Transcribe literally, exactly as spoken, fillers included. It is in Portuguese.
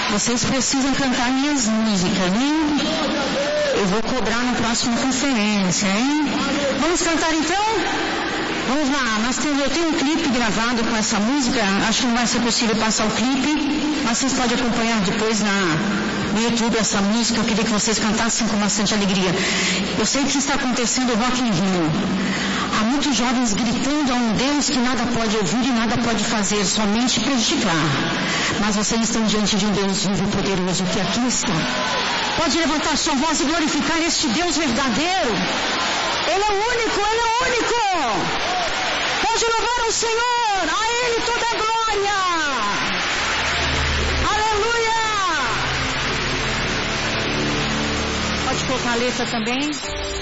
Vocês precisam cantar minhas músicas, hein? Eu vou cobrar na próxima conferência, hein? Vamos cantar então? Vamos lá, nós temos, eu tenho um clipe gravado com essa música, acho que não vai ser possível passar o clipe, mas vocês podem acompanhar depois na, no YouTube essa música. Eu queria que vocês cantassem com bastante alegria. Eu sei que está acontecendo o Rock in Rio. Há muitos jovens gritando a um Deus que nada pode ouvir e nada pode fazer, somente prejudicar. Mas vocês estão diante de um Deus vivo e poderoso que aqui está. Pode levantar sua voz e glorificar este Deus verdadeiro. Ele é único, Ele é único. Pode louvar o Senhor, a Ele toda a glória. Aleluia. Pode colocar a letra também.